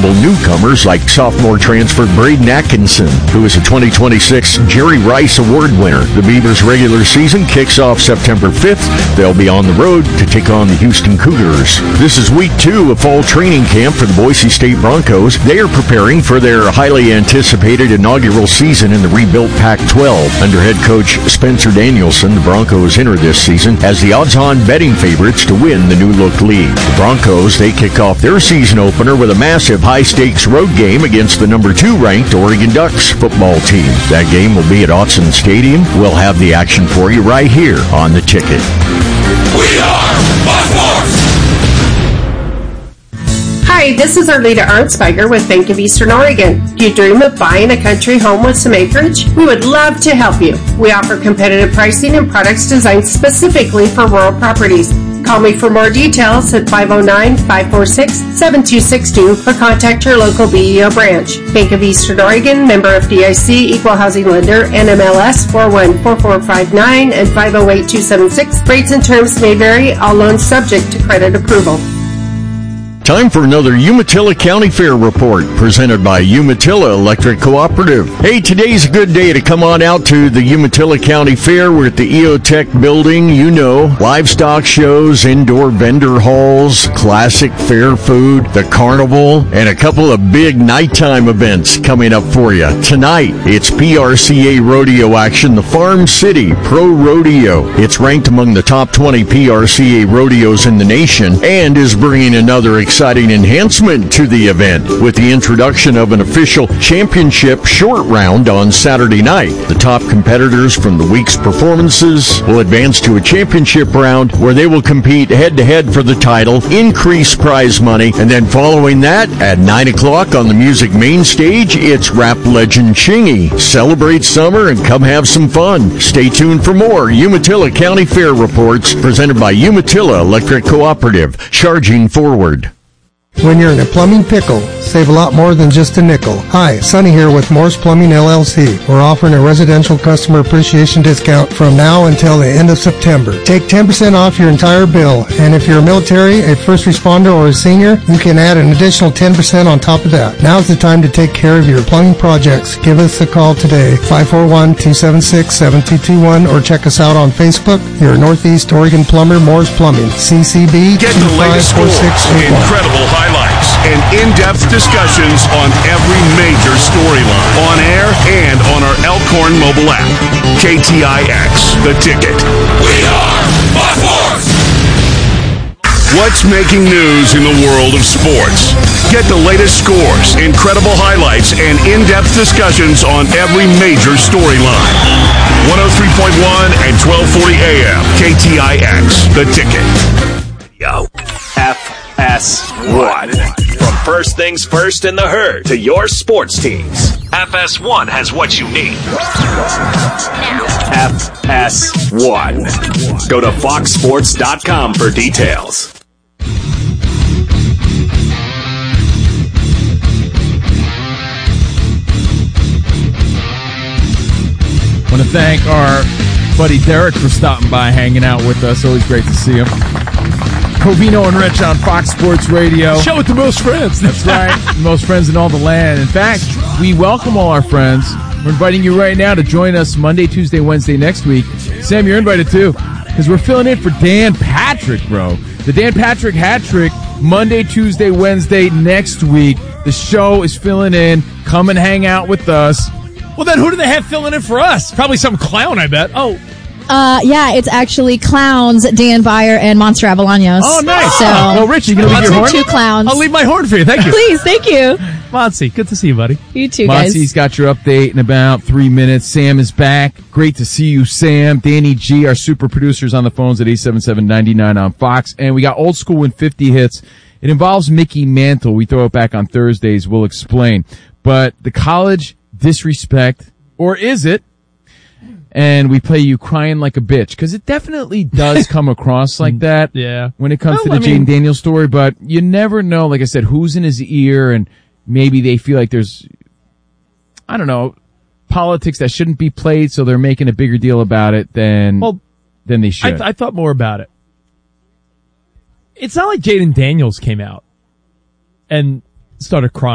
notable newcomers like sophomore transfer Braden Atkinson, who is a 2026 Jerry Rice Award winner. The Beavers' regular season kicks off September 5th. They'll be on the road to take on the Houston Cougars. This is week 2 of fall training camp for the Boise State Broncos. They are preparing for their highly anticipated inaugural season in the rebuilt Pac-12. Under head coach Spencer Danielson, the Broncos enter this season as the odds-on betting favorites to win the new-look league. The Broncos, they kick off their season opener with a massive high-stakes road game against the number 2 ranked Oregon Ducks football team. That game will be at Autzen Stadium. We'll have the action for you right here on The Ticket. We are Fox Sports! Hi, this is Arleta Arnsberger with Bank of Eastern Oregon. Do you dream of buying a country home with some acreage? We would love to help you. We offer competitive pricing and products designed specifically for rural properties. Call me for more details at 509-546-7262 or contact your local BEO branch. Bank of Eastern Oregon, member FDIC, equal housing lender, NMLS 414459 and 508276. Rates and terms may vary, all loans subject to credit approval. Time for another Umatilla County Fair report presented by Umatilla Electric Cooperative. Hey, today's a good day to come on out to the Umatilla County Fair. We're at the EOTech building, livestock shows, indoor vendor halls, classic fair food, the carnival, and a couple of big nighttime events coming up for you. Tonight, it's PRCA rodeo action, the Farm City Pro Rodeo. It's ranked among the top 20 PRCA rodeos in the nation and is bringing another exciting enhancement to the event with the introduction of an official championship short round on Saturday night. The top competitors from the week's performances will advance to a championship round where they will compete head-to-head for the title, increase prize money, and then following that, at 9 o'clock on the music main stage, it's rap legend Chingy. Celebrate summer and come have some fun. Stay tuned for more Umatilla County Fair reports presented by Umatilla Electric Cooperative. Charging forward. When you're in a plumbing pickle, save a lot more than just a nickel. Hi, Sonny here with Morse Plumbing LLC. We're offering a residential customer appreciation discount from now until the end of September. Take 10% off your entire bill, and if you're a military, a first responder, or a senior, you can add an additional 10% on top of that. Now's the time to take care of your plumbing projects. Give us a call today, 541-276-7221, or check us out on Facebook. Your Northeast Oregon plumber, Morse Plumbing, CCB. Get the latest scores, incredible highlights, and in-depth discussions on every major storyline, on air and on our Elkhorn mobile app. KTIX, The Ticket. We are Fox Sports! What's making news in the world of sports? Get the latest scores, incredible highlights, and in-depth discussions on every major storyline. 103.1 and 1240 AM, KTIX, The Ticket. Yo, FS1. From First Things First in the Herd to your sports teams, FS1 has what you need. FS1. Go to foxsports.com for details. I want to thank our buddy Derek for stopping by, hanging out with us. Always great to see him. Covino and Rich on Fox Sports Radio. Show with the most friends. That's right. Most friends in all the land. In fact, we welcome all our friends. We're inviting you right now to join us Monday, Tuesday, Wednesday next week. Sam, you're invited too, because we're filling in for Dan Patrick, bro. The Dan Patrick hat trick, Monday, Tuesday, Wednesday next week. The show is filling in. Come and hang out with us. Well, then who do they have filling in for us? Probably some clown, I bet. Oh. Yeah, it's actually clowns, Dan Byer and Monster Avalanos. Oh, nice. So, well, Rich, you going to leave your horn? 2 clowns. I'll leave my horn for you. Thank you. Please, thank you. Monty, good to see you, buddy. You too, guys. Monty's got your update in about 3 minutes. Sam is back. Great to see you, Sam. Danny G, our super producers on the phones at 877-99 on Fox. And we got Old School Win 50 hits. It involves Mickey Mantle. We throw it back on Thursdays. We'll explain. But the college disrespect, or is it? And we play you crying like a bitch, because it definitely does come across like that. Yeah. When it comes to the Jaden Daniels story, but you never know, like I said, who's in his ear, and maybe they feel like there's, I don't know, politics that shouldn't be played, so they're making a bigger deal about it than they should. I thought more about it. It's not like Jaden Daniels came out and started crying.